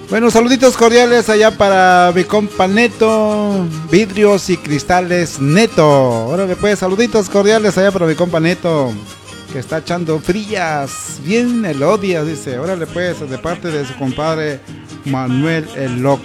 Bueno, saluditos cordiales allá para mi compa Neto, vidrios y cristales Neto. Órale pues, saluditos cordiales allá para mi compa Neto, que está echando frías, bien elodias, dice. Órale pues, de parte de su compadre Manuel el Loco.